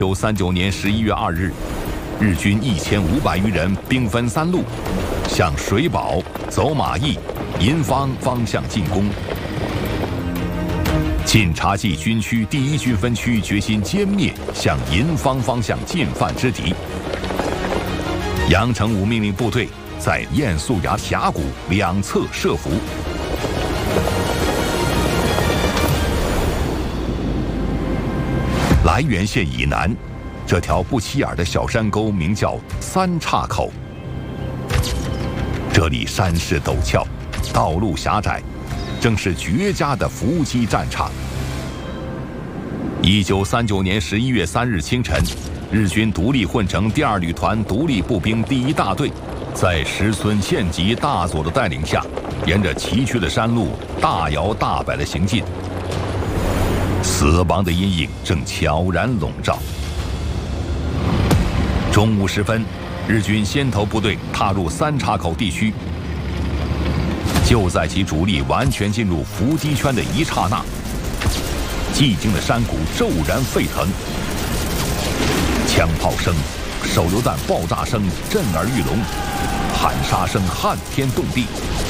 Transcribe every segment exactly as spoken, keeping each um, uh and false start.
一九三九年十一月二日，日军一千五百余人兵分三路，向水保、走马驿、银坊方向进攻。晋察冀军区第一军分区决心歼灭向银坊方向进犯之敌。杨成武命令部队在堰素崖峡谷两侧设伏。涞源县以南，这条不起眼的小山沟名叫三岔口。这里山势陡峭，道路狭窄，正是绝佳的伏击战场。一九三九年十一月三日清晨，日军独立混成第二旅团独立步兵第一大队，在石村县级大佐的带领下，沿着崎岖的山路大摇大摆地行进。死亡的阴影正悄然笼罩。中午时分，日军先头部队踏入三岔口地区。就在其主力完全进入伏击圈的一刹那，寂静的山谷骤然沸腾，枪炮声、手榴弹爆炸声震耳欲聋，喊杀声撼天动地。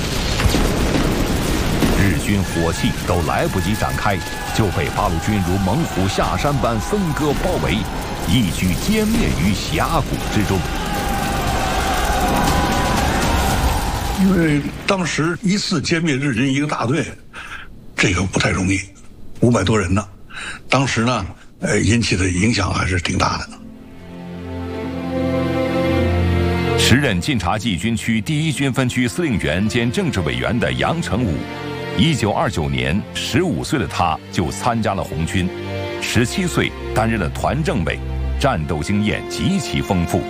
日军火器都来不及展开，就被八路军如猛虎下山般分割包围，一举歼灭于峡谷之中。 因为当时一次歼灭日军一个大队，这个不太容易，五百多人呢，当时呢，呃，引起的影响还是挺大的。 时任晋察冀军区第一军分区司令员兼政治委员的杨成武。一九二九年，十五岁的他就参加了红军，十七岁担任了团政委，战斗经验极其丰富。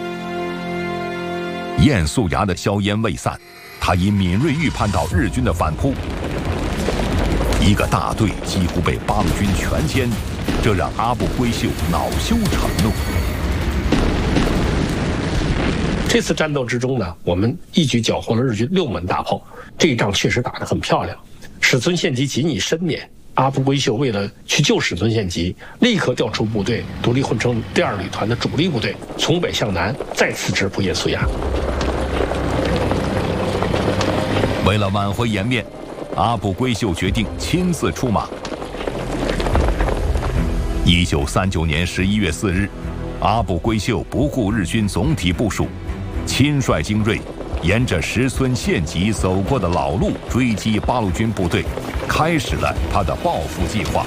堰素崖的硝烟未散，他已敏锐预判到日军的反扑，一个大队几乎被八路军全歼，这让阿部圭秀恼羞成怒。 这次战斗之中呢，我们一举缴获了日军六门大炮，这一仗确实打得很漂亮。史村县级仅以申免，阿部圭秀为了去救史村县级，立刻调出部队，独立混成第二旅团的主力部队，从北向南再次直扑堰素崖。 为了挽回颜面，阿部圭秀决定亲自出马。一九三九年十一月四日，阿部圭秀不顾日军总体部署，亲率精锐，沿着石村县级走过的老路追击八路军部队，开始了他的报复计划。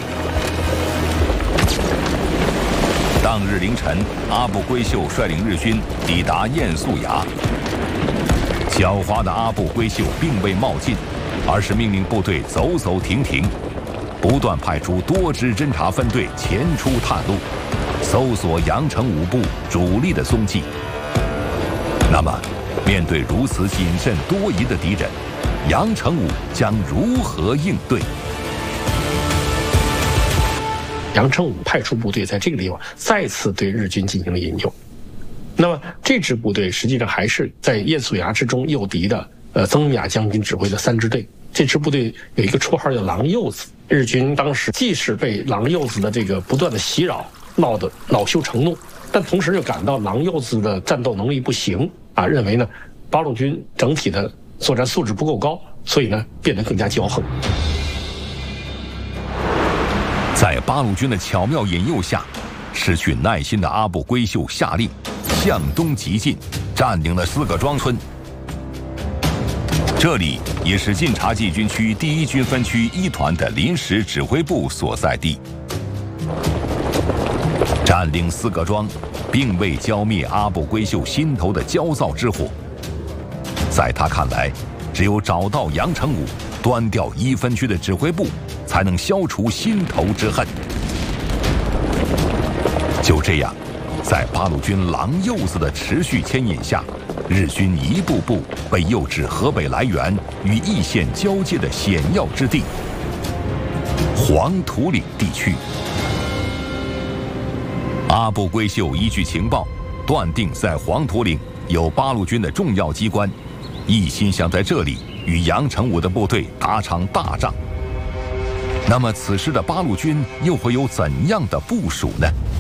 当日凌晨，阿部圭秀率领日军抵达堰素崖。狡猾的阿部圭秀并未冒进，而是命令部队走走停停，不断派出多支侦察分队前出探路，搜索杨成武部主力的踪迹。那么，面对如此谨慎多疑的敌人，杨成武将如何应对？ 杨成武派出部队在这个地方再次对日军进行了引诱。那么这支部队实际上还是在堰素崖之中诱敌的，呃，曾雅将军指挥的三支队。这支部队有一个绰号叫“狼幼子”。日军当时既是被狼幼子的这个不断的袭扰闹得恼羞成怒，但同时又感到狼幼子的战斗能力不行啊，认为呢八路军整体的作战素质不够高，所以呢变得更加骄横。 在八路军的巧妙引诱下，失去耐心的阿部圭秀下令向东急进，占领了四个庄村。这里也是晋察冀军区第一军分区一团的临时指挥部所在地。占领四个庄，并未浇灭阿部圭秀心头的焦躁之火。在他看来，只有找到杨成武，端掉一分区的指挥部，才能消除心头之恨。就这样，在八路军狼幼子的持续牵引下，日军一步步被诱至河北涞源与易县交界的险要之地——黄土岭地区。阿部圭秀依据情报，断定在黄土岭有八路军的重要机关，一心想在这里与杨成武的部队打场大仗。那么，此时的八路军又会有怎样的部署呢？